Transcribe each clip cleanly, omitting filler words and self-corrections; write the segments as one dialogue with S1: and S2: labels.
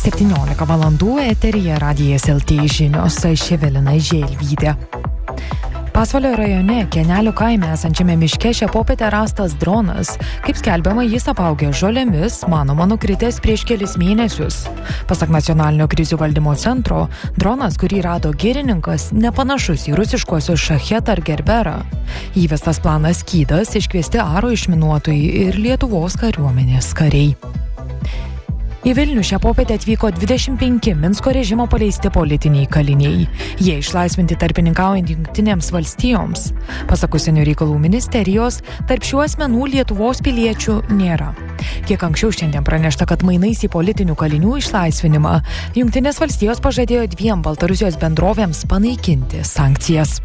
S1: 17 valandų eteryje Radijas LT žinios, aš Evelina Želvytė. Pasvalio rajone Kenelių kaime esančiame miške šią popietę rastas dronas. Kaip skelbiama, jis apaugė žolėmis, manoma nukritęs prieš kelis mėnesius. Pasak nacionalinio krizių valdymo centro, dronas, kurį rado girininkas, nepanašus į rusiškuosius Šachet ar Gerberą. Įvestas planas skydas, iškviesti aro išminuotojai ir Lietuvos kariuomenės kariai. Į Vilnių šią popietę atvyko 25 Minsko režimo paleisti politiniai kaliniai. Jie išlaisvinti tarpininkaujant Jungtinėms valstijoms. Pasak Užsienio reikalų ministerijos, tarp šių asmenų Lietuvos piliečių nėra. Kiek anksčiau šiandien pranešta, kad mainais į politinių kalinių išlaisvinimą Jungtinės valstijos pažadėjo 2 Baltarusijos bendrovėms panaikinti sankcijas.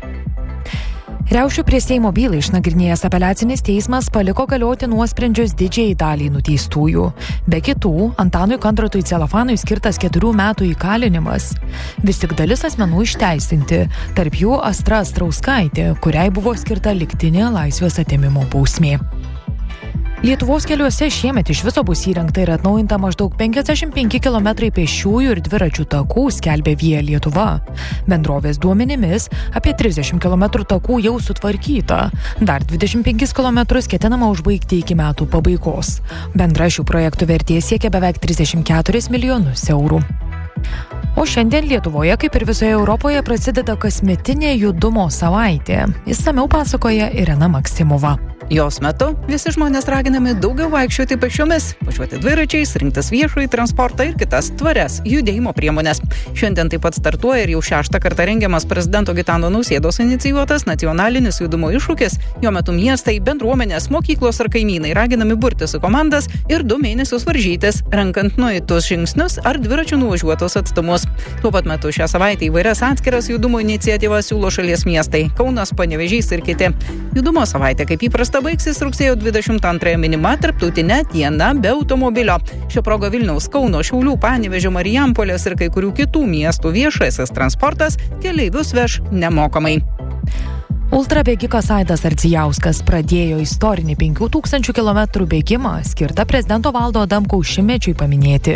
S1: Riaušių prie Seimo bylą išnagrinėjęs apeliacinis teismas paliko galioti nuosprendžius didžiai daliai nuteistųjų. Be kitų, Antanui Kandratui Celofanui skirtas 4 metų įkalinimas. Vis tik dalis asmenų išteisinti, tarp jų Astra Astrauskaitė, kuriai buvo skirta lygtinė laisvės atėmimo bausmė. Lietuvos keliuose šiemet iš viso bus įrengta ir atnaujinta maždaug 55 km pėsčiųjų ir dviračių takų, skelbė Via Lietuva. Bendrovės duomenimis apie 30 km takų jau sutvarkyta. Dar 25 km ketinama užbaigti iki metų pabaigos. Bendra šių projektų vertė siekia beveik 34 milijonus eurų. O šiandien Lietuvoje, kaip ir visoje Europoje, prasideda kasmetinė judumo savaitė. Išsamiau pasakoja Irena Maksimova.
S2: Jos metu visi žmonės raginami daugiau vaikščioti pėsčiomis, važiuoti dviračiais, rinktis viešąjį transportą ir kitas tvarias judėjimo priemonės. Šiandien taip pat startuoja ir jau 6. kartą rengiamas prezidento Gitano Nausėdos inicijuotas nacionalinis judumo iššūkis. Jo metu miestai, bendruomenės, mokyklos ar kaimynai raginami burtis į komandas ir 2 mėnesius varžytis, renkant nueitus žingsnius ar dviračių nuvažiuotus atstumus. Tuo pat metu šią savaitę įvairias atskiras judumo iniciatyvas siūlo šalies miestai – Kaunas, Panevėžys ir kiti. Judumo savaitė, kaip įprasta, baigsis rugsėjo 22 minima tarptautinė diena be automobilio. Šio proga Vilniaus, Kauno, Šiaulių, Panevėžio, Marijampolės ir kai kurių kitų miestų viešasis transportas keleivius veš nemokamai.
S1: Ultrabėgikas Aidas Ardzijauskas pradėjo istorinį 5000 km bėgimą, skirtą prezidento Valdo Adamkaus šimtmečiui paminėti.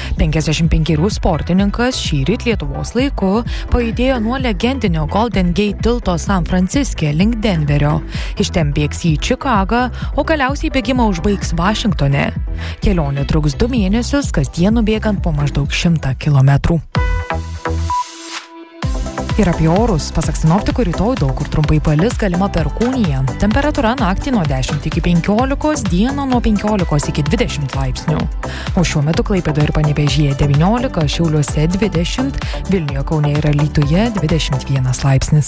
S1: 55 sportininkas šįryt Lietuvos laiku pajudėjo nuo legendinio Golden Gate tilto San Franciske link Denverio. Iš ten bėgs į Čikagą, o galiausiai bėgimą užbaigs Vašingtone. Kelionė truks 2 mėnesius, kasdien nubėgant po maždaug 100 km. Ir apie orus, pasak sinoptikų, rytoj daug kur trumpai palis, galima perkūnija. Temperatūra naktį nuo 10 iki 15, dieną nuo 15 iki 20 laipsnių. O šiuo metu Klaipėdoje ir Panevėžyje 19, Šiauliuose 20, Vilniuje, Kaune ir Alytuje 21 laipsnis.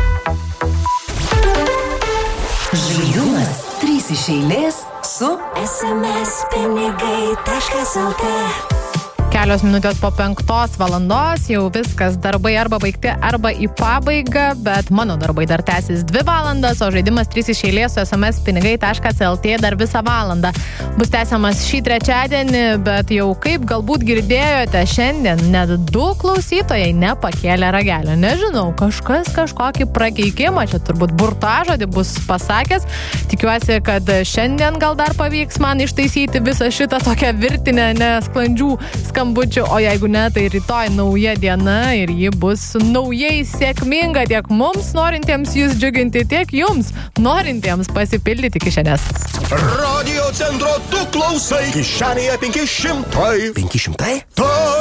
S3: Žaidimas 3 iš eilės su sms-pinigai.lt.
S4: Kelios minutės po 5 valandos, jau viskas, darbai arba baigti, arba į pabaigą, bet mano darbai dar tęsis 2 valandas, o žaidimas 3 iš eilės su sms-pinigai.lt dar visą valandą. Bus tęsiamas šį trečiadienį, bet jau kaip galbūt girdėjote, šiandien net 2 klausytojai nepakėlė ragelio. Nežinau, kažkas kažkokį prakeikimą, čia turbūt burtažodį bus pasakęs. Tikiuosi, kad šiandien gal dar pavyks man ištaisyti visą šitą tokią virtinę nesklandžių skambučių, o jeigu ne, tai rytoj nauja diena ir ji bus naujai sėkminga tiek mums norintiems jūs džiuginti, tiek jums norintiems pasipildyti kišenės.
S5: Radio centro tu klausai, kišenėje 500. 500?